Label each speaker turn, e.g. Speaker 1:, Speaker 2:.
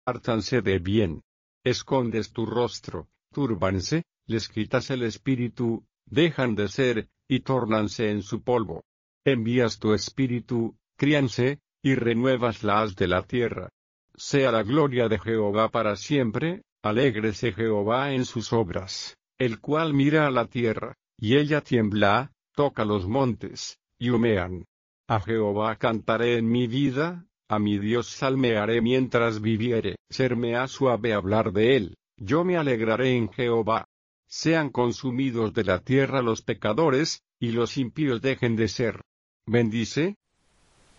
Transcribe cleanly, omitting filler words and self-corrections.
Speaker 1: Hártanse de bien. Escondes tu rostro, túrbanse, les quitas el espíritu, dejan de ser, y tórnanse en su polvo. Envías tu espíritu, críanse, y renuevas la haz de la tierra. Sea la gloria de Jehová para siempre, alégrese Jehová en sus obras, el cual mira a la tierra, y ella tiembla, toca los montes, y humean. A Jehová cantaré en mi vida, a mi Dios salmearé mientras viviere. Serme ha suave hablar de él, yo me alegraré en Jehová. Sean consumidos de la tierra los pecadores, y los impíos dejen de ser. Bendice,